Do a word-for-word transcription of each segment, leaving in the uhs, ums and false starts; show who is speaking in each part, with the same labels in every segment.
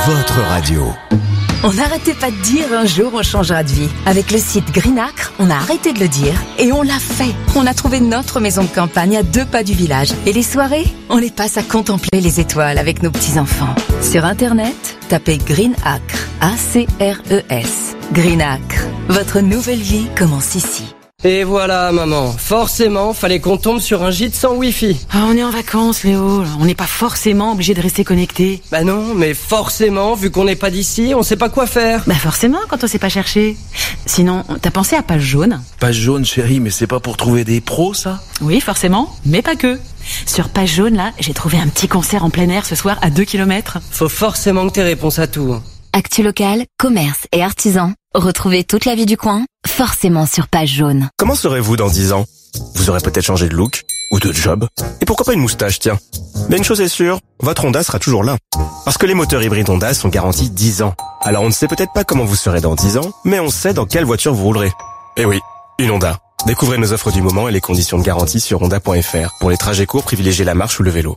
Speaker 1: votre radio.
Speaker 2: On n'arrêtait pas de dire un jour on changera de vie. Avec le site Greenacre, on a arrêté de le dire et on l'a fait. On a trouvé notre maison de campagne à deux pas du village. Et les soirées, on les passe à contempler les étoiles avec nos petits-enfants. Sur Internet, tapez Greenacre, A C R E S. Greenacre, votre nouvelle vie commence ici.
Speaker 3: Et voilà, maman. Forcément, fallait qu'on tombe sur un gîte sans wifi.
Speaker 4: Ah, on est en vacances, Léo. On n'est pas forcément obligé de rester connecté.
Speaker 3: Bah non, mais forcément, vu qu'on n'est pas d'ici, on sait pas quoi faire.
Speaker 4: Bah forcément, quand on sait pas chercher. Sinon, t'as pensé à Page Jaune?
Speaker 5: Page Jaune, chérie, mais c'est pas pour trouver des pros, ça?
Speaker 4: Oui, forcément, mais pas que. Sur Page Jaune, là, j'ai trouvé un petit concert en plein air ce soir à deux kilomètres.
Speaker 3: Faut forcément que t'aies réponse à tout.
Speaker 2: Actu locale, commerce et artisans. Retrouvez toute la vie du coin, forcément sur Page Jaune.
Speaker 6: Comment serez-vous dans dix ans? Vous aurez peut-être changé de look, ou de job. Et pourquoi pas une moustache, tiens? Mais une chose est sûre, votre Honda sera toujours là. Parce que les moteurs hybrides Honda sont garantis dix ans. Alors on ne sait peut-être pas comment vous serez dans dix ans, mais on sait dans quelle voiture vous roulerez. Eh oui, une Honda. Découvrez nos offres du moment et les conditions de garantie sur honda point f r. Pour les trajets courts, privilégiez la marche ou le vélo.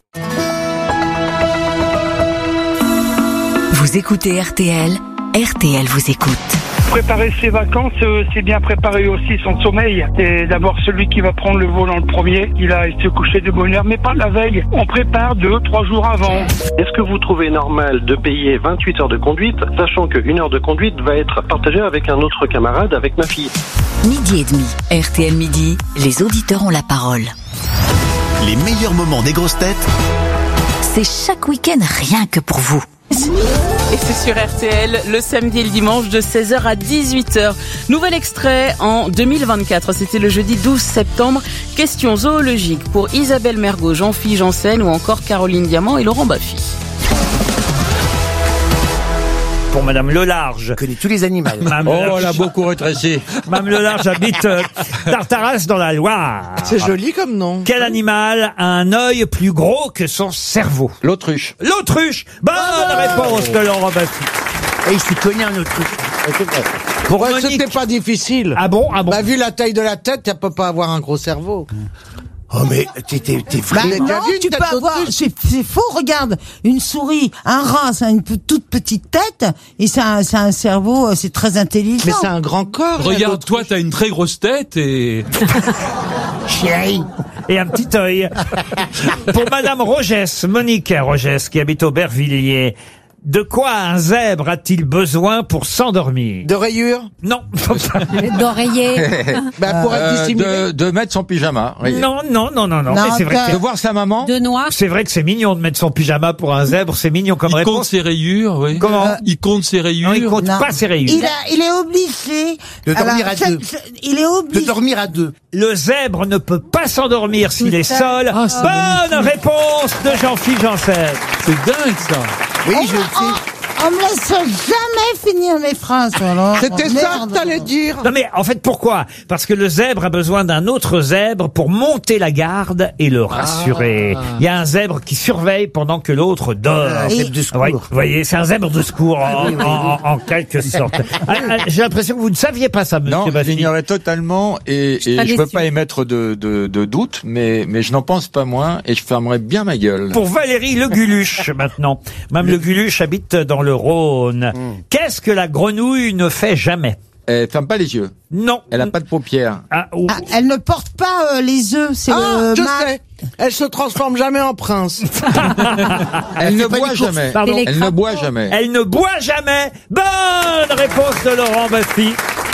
Speaker 2: Vous écoutez R T L, R T L vous écoute.
Speaker 7: Préparer ses vacances, euh, c'est bien préparer aussi son sommeil. Et d'abord celui qui va prendre le volant le premier, il a se coucher de bonne heure, mais pas la veille. On prépare deux, trois jours avant.
Speaker 8: Est-ce que vous trouvez normal de payer vingt-huit heures de conduite, sachant qu'une heure de conduite va être partagée avec un autre camarade, avec ma fille?
Speaker 2: Midi et demi, R T L Midi, les auditeurs ont la parole.
Speaker 1: Les meilleurs moments des grosses têtes,
Speaker 2: c'est chaque week-end rien que pour vous.
Speaker 9: Et c'est sur R T L le samedi et le dimanche de seize heures à dix-huit heures. Nouvel extrait en deux mille vingt-quatre, c'était le jeudi douze septembre. Question zoologique pour Isabelle Mergo, Jean-Philippe Janssen ou encore Caroline Diamant et Laurent Baffy.
Speaker 10: Pour Madame Lelarge.
Speaker 11: Connaît tous les animaux.
Speaker 10: Mme
Speaker 12: Oh,
Speaker 10: Lelarge,
Speaker 12: elle a beaucoup rétréci.
Speaker 10: Mme Lelarge habite euh, Tartaras dans la Loire.
Speaker 11: C'est joli comme nom.
Speaker 10: Quel animal a un œil plus gros que son cerveau?
Speaker 12: L'autruche.
Speaker 10: L'autruche. Bonne réponse de Laurent Baffy.
Speaker 11: Et il s'y connaît un autruche.
Speaker 10: Pour
Speaker 11: Ouais,
Speaker 10: Monique.
Speaker 11: c'était pas difficile.
Speaker 10: Ah bon, ah bon.
Speaker 11: Bah, vu la taille de la tête, elle peut pas avoir un gros cerveau. Oh, mais t'es, t'es, t'es
Speaker 13: Bah
Speaker 11: vrai.
Speaker 13: non, tu peux avoir, c'est, c'est faux, regarde, une souris, un rat, ça a une p- toute petite tête, et ça a, ça a un cerveau, c'est très intelligent.
Speaker 11: Mais c'est un grand corps.
Speaker 12: Regarde, toi, t'as une très grosse tête et...
Speaker 11: Chérie.
Speaker 10: Et un petit œil. Pour Madame Rogès, Monique Rogès, qui habite Aubervilliers. De quoi un zèbre a-t-il besoin pour s'endormir?
Speaker 11: De rayures?
Speaker 10: Non.
Speaker 13: D'oreiller.
Speaker 11: Bah, pour être
Speaker 12: Euh,
Speaker 11: dissimulé.
Speaker 12: de, de mettre son pyjama. Voyez.
Speaker 10: Non, non, non, non, non.
Speaker 13: Non,
Speaker 10: Mais c'est vrai
Speaker 13: t'as-
Speaker 10: que
Speaker 12: De voir sa maman.
Speaker 13: De noix.
Speaker 10: c'est vrai que c'est mignon de mettre son pyjama pour un zèbre. C'est mignon comme
Speaker 12: Il compte
Speaker 10: réponse.
Speaker 12: ses rayures, oui.
Speaker 10: Comment?
Speaker 12: Il compte ses rayures.
Speaker 10: Non, il compte
Speaker 13: Non.
Speaker 10: pas ses rayures.
Speaker 13: Il a, il est obligé.
Speaker 11: De dormir à
Speaker 13: ça-
Speaker 11: deux.
Speaker 13: ça- Il est
Speaker 11: De
Speaker 13: obligé.
Speaker 11: dormir à deux.
Speaker 10: Le zèbre ne peut pas s'endormir s'il est
Speaker 13: Putain.
Speaker 10: seul.
Speaker 12: Ah, c'est
Speaker 10: Bonne réponse de Jean-Philippe Janssen.
Speaker 12: C'est dingue, ça.
Speaker 11: Oui,
Speaker 13: On
Speaker 11: je
Speaker 13: me-
Speaker 11: le sais.
Speaker 13: on- On me laisse jamais finir mes phrases, alors.
Speaker 11: C'était
Speaker 13: Oh,
Speaker 11: ça
Speaker 13: merde.
Speaker 11: que t'allais dire.
Speaker 10: Non mais en fait pourquoi? Parce que le zèbre a besoin d'un autre zèbre pour monter la garde et le rassurer.
Speaker 12: Ah.
Speaker 10: Il y a un zèbre qui surveille pendant que l'autre dort.
Speaker 11: Un zèbre de secours.
Speaker 10: Ouais, vous voyez, c'est un zèbre de secours en, en- en quelque sorte. Ah, ah, J'ai l'impression que vous ne saviez pas ça, monsieur
Speaker 12: Non, je
Speaker 10: Baffy.
Speaker 12: l'ignorais totalement et,
Speaker 13: suis
Speaker 12: et
Speaker 13: pas
Speaker 12: je peux
Speaker 13: déçue.
Speaker 12: pas émettre de, de, de doute, mais, mais je n'en pense pas moins et je fermerai bien ma gueule.
Speaker 10: Pour Valérie Le Guluche, maintenant. Mme Le Guluche habite dans le Rhône. Qu'est-ce que la grenouille ne fait jamais?
Speaker 12: Elle ferme pas les yeux.
Speaker 10: Non.
Speaker 12: Elle a pas de paupières.
Speaker 10: Ah, ou-
Speaker 13: Ah, elle ne porte pas euh, les œufs, c'est
Speaker 11: Ah,
Speaker 13: le
Speaker 11: je
Speaker 13: mâle.
Speaker 11: sais. Elle se transforme jamais en prince.
Speaker 12: Elle ne
Speaker 11: fait pas
Speaker 12: boit
Speaker 11: les courses.
Speaker 12: jamais.
Speaker 10: Pardon.
Speaker 13: les
Speaker 12: Elle ne boit jamais.
Speaker 10: Elle ne boit jamais. Bonne réponse de Laurent Baffy.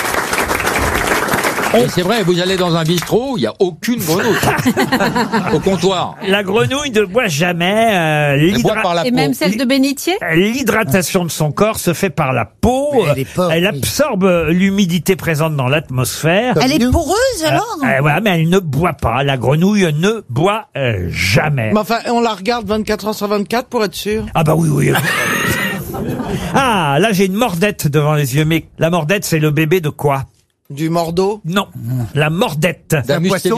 Speaker 12: Et c'est vrai, vous allez dans un bistrot, il y a aucune grenouille au comptoir.
Speaker 10: La grenouille ne boit jamais. euh,
Speaker 12: Elle boit
Speaker 10: l'hydra-
Speaker 12: par la
Speaker 13: Et
Speaker 12: peau.
Speaker 13: même celle de bénitier?
Speaker 10: L'hydratation de son corps se fait par la peau.
Speaker 11: Mais elle est pauvre,
Speaker 10: Elle
Speaker 11: oui.
Speaker 10: absorbe l'humidité présente dans l'atmosphère.
Speaker 13: Elle est poreuse, alors?
Speaker 10: Euh, euh, voilà, mais elle ne boit pas. La grenouille ne boit euh, jamais.
Speaker 11: Mais enfin, on la regarde vingt-quatre heures sur vingt-quatre pour être sûr.
Speaker 10: Ah bah oui, oui. Ah, là j'ai une mordette devant les yeux. Mais la mordette, c'est le bébé de quoi?
Speaker 11: Du mordeau.
Speaker 10: Non, la mordette.
Speaker 12: D'un
Speaker 11: poisson.